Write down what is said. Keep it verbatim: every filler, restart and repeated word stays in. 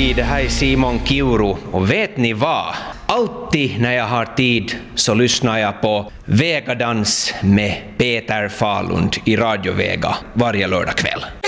Hej, det här är Simon Kiuru och vet ni vad? Alltid när jag har tid så lyssnar jag på Vegadans med Peter Falund i Radio Vega varje lördagkväll.